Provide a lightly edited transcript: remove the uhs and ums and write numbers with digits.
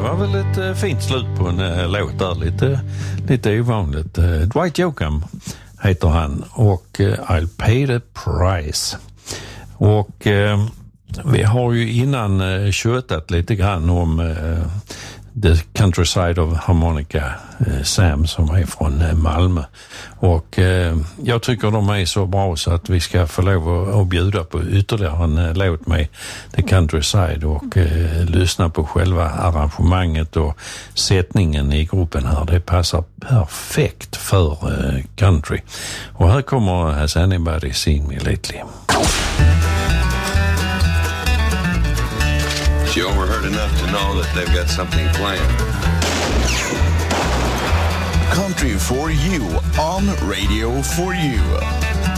var väl ett fint slut på en låt där, lite ovanligt. Dwight Yoakam heter han och I'll pay the price. Och vi har ju innan tjötat lite grann om The Countryside of Harmonica, Sam som är från Malmö. Och jag tycker de är så bra så att vi ska få lov att bjuda på ytterligare en låt med The Countryside och lyssna på själva arrangemanget och sättningen i gruppen här. Det passar perfekt för country. Och här kommer Has Anybody Seen Me Lately? You overheard enough to know that they've got something planned. Country for you on Radio for You.